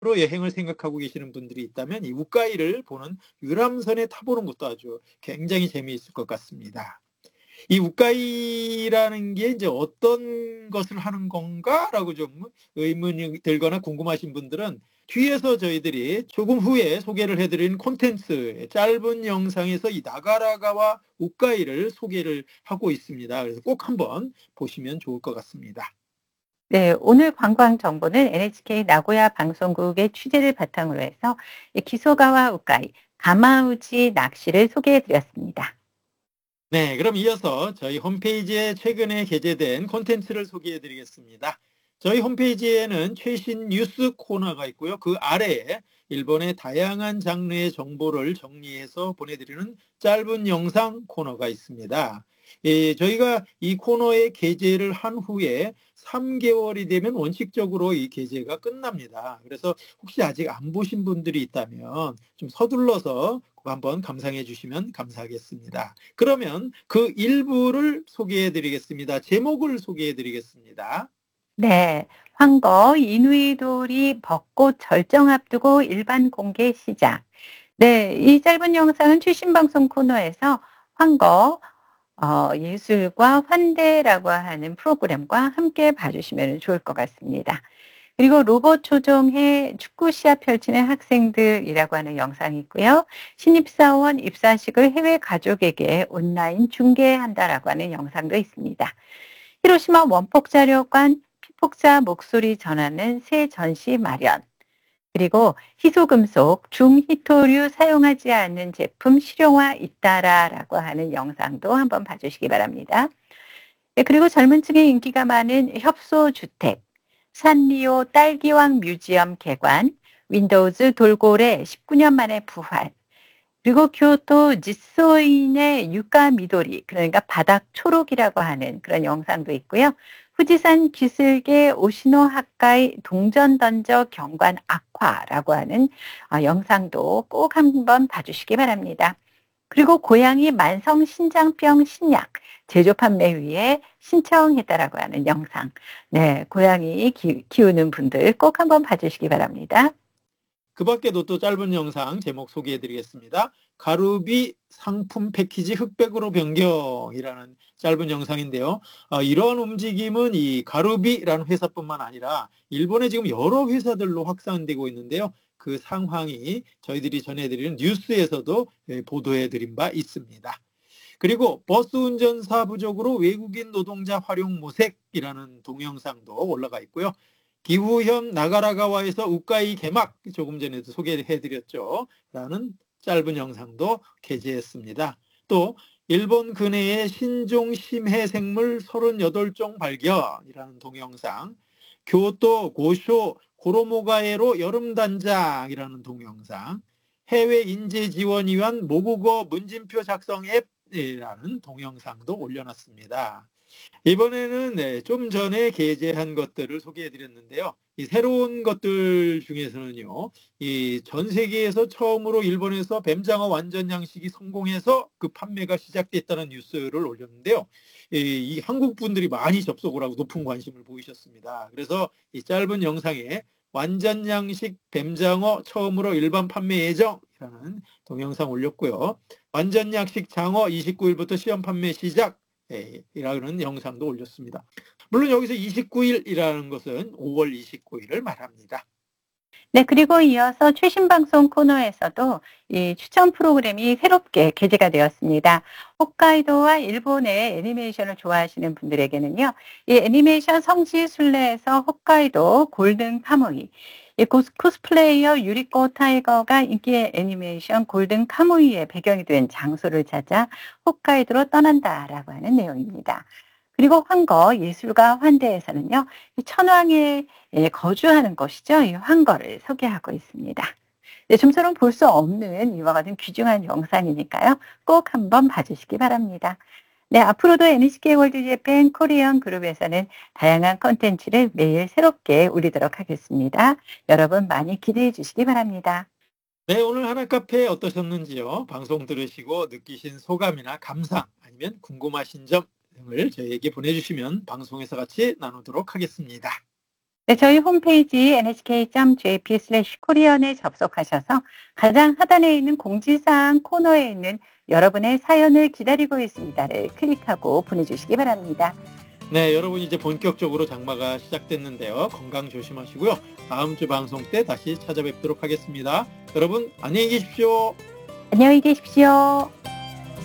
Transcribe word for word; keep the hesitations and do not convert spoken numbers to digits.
로 여행을 생각하고 계시는 분들이 있다면 이 우카이를 보는 유람선에 타보는 것도 아주 굉장히 재미있을 것 같습니다. 이 우카이라는 게 이제 '어떤 것을 하는 건가?'라고 좀 의문이 들거나 궁금하신 분들은 뒤에서 저희들이 조금 후에 소개를 해 드린 콘텐츠 짧은 영상에서 이 나가라가와 우카이를 소개를 하고 있습니다. 그래서 꼭 한번 보시면 좋을 것 같습니다. 네. 오늘 관광 정보는 엔에이치케이 나고야 방송국의 취재를 바탕으로 해서 이 기소가와 우카이, 가마우지 낚시를 소개해 드렸습니다. 네, 그럼 이어서 저희 홈페이지에 최근에 게재된 콘텐츠를 소개해 드리겠습니다. 저희 홈페이지에는 최신 뉴스 코너가 있고요. 그 아래에 일본의 다양한 장르의 정보를 정리해서 보내드리는 짧은 영상 코너가 있습니다. 예, 저희가 이 코너에 게재를 한 후에 삼 개월이 되면 원칙적으로 이 게재가 끝납니다. 그래서 혹시 아직 안 보신 분들이 있다면 좀 서둘러서 한번 감상해 주시면 감사하겠습니다. 그러면 그 일부를 소개해 드리겠습니다. 제목을 소개해 드리겠습니다. 네. 황거 이누이돌이 벚꽃 절정 앞두고 일반 공개 시작. 네. 이 짧은 영상은 최신 방송 코너에서 황거 어 예술과 환대라고 하는 프로그램과 함께 봐 주시면 좋을 것 같습니다. 그리고 로봇 조종해 축구 시합 펼치는 학생들이라고 하는 영상이 있고요. 신입사원 입사식을 해외 가족에게 온라인 중계한다라고 하는 영상도 있습니다. 히로시마 원폭자료관 피폭자 목소리 전하는 새 전시 마련. 그리고 희소금속 중히토류 사용하지 않는 제품 실용화 잇따라라고 하는 영상도 한번 봐주시기 바랍니다. 네, 그리고 젊은 층에 인기가 많은 협소주택, 산리오 딸기왕 뮤지엄 개관, 윈도우즈 돌고래 십구 년 만에 부활, 그리고 교토 지소인의 유가 미도리, 그러니까 바닥 초록이라고 하는 그런 영상도 있고요. 후지산 기슭의 오시노 하카이 동전 던져 경관 악화라고 하는 어, 영상도 꼭 한번 봐주시기 바랍니다. 그리고 고양이 만성 신장병 신약 제조 판매 위에 신청했다라고 하는 영상. 네, 고양이 기, 키우는 분들 꼭 한번 봐주시기 바랍니다. 그 밖에도 또 짧은 영상 제목 소개해 드리겠습니다. 가루비 상품 패키지 흑백으로 변경이라는 짧은 영상인데요. 어, 이런 움직임은 이 가루비라는 회사뿐만 아니라 일본의 지금 여러 회사들로 확산되고 있는데요. 그 상황이 저희들이 전해드리는 뉴스에서도 예, 보도해드린 바 있습니다. 그리고 버스 운전사 부족으로 외국인 노동자 활용 모색이라는 동영상도 올라가 있고요. 기후현 나가라가와에서 우카이 개막 조금 전에도 소개해드렸죠. 라는 짧은 영상도 게재했습니다. 또 일본 근해의 신종 심해 생물 서른여덟 종 발견이라는 동영상, 교토 고쇼 고로모가에로 여름 단장이라는 동영상, 해외 인재 지원 위한 모국어 문진표 작성 앱이라는 동영상도 올려놨습니다. 이번에는 네, 좀 전에 게재한 것들을 소개해 드렸는데요. 이 새로운 것들 중에서는요, 이 전 세계에서 처음으로 일본에서 뱀장어 완전 양식이 성공해서 그 판매가 시작됐다는 뉴스를 올렸는데요. 이, 이 한국 분들이 많이 접속을 하고 높은 관심을 보이셨습니다. 그래서 이 짧은 영상에 완전 양식 뱀장어 처음으로 일반 판매 예정이라는 동영상 올렸고요. 완전 양식 장어 이십구 일부터 시험 판매 시작. 예, 이라는 영상도 올렸습니다. 물론 여기서 이십구 일이라는 것은 오월 이십구 일을 말합니다. 네, 그리고 이어서 최신 방송 코너에서도 이 추천 프로그램이 새롭게 게재가 되었습니다. 홋카이도와 일본의 애니메이션을 좋아하시는 분들에게는요, 이 애니메이션 성지 순례에서 홋카이도 골든 카무이, 이 코스, 코스플레이어 유리코 타이거가 인기의 애니메이션 골든 카무이의 배경이 된 장소를 찾아 홋카이도로 떠난다라고 하는 내용입니다. 그리고 황거 예술가 환대에서는요, 이 천황에 예 거주하는 곳이죠. 이 황거를 소개하고 있습니다. 네, 좀처럼 볼 수 없는 이와 같은 귀중한 영상이니까요. 꼭 한번 봐 주시기 바랍니다. 네, 앞으로도 엔에이치케이 월드 재팬 코리안 그룹에서는 다양한 콘텐츠를 매일 새롭게 올리도록 하겠습니다. 여러분 많이 기대해 주시기 바랍니다. 네, 오늘 하나 카페 어떠셨는지요? 방송 들으시고 느끼신 소감이나 감상 아니면 궁금하신 점 등을 저희에게 보내주시면 방송에서 같이 나누도록 하겠습니다. 네, 저희 홈페이지 엔에이치케이 닷 제이피 슬래시 코리안에 접속하셔서 가장 하단에 있는 공지사항 코너에 있는 여러분의 사연을 기다리고 있습니다를 클릭하고 보내주시기 바랍니다. 네, 여러분 이제 본격적으로 장마가 시작됐는데요. 건강 조심하시고요. 다음 주 방송 때 다시 찾아뵙도록 하겠습니다. 여러분 안녕히 계십시오. 안녕히 계십시오.